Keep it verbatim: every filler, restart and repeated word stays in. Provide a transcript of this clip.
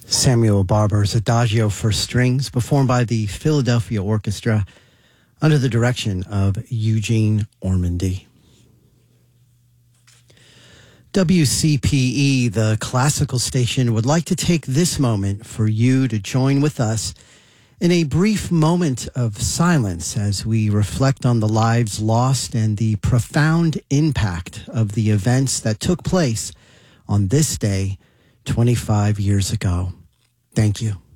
Samuel Barber's Adagio for Strings, performed by the Philadelphia Orchestra under the direction of Eugene Ormandy. W C P E, the classical station, would like to take this moment for you to join with us in a brief moment of silence as we reflect on the lives lost and the profound impact of the events that took place on this day twenty-five years ago. Thank you.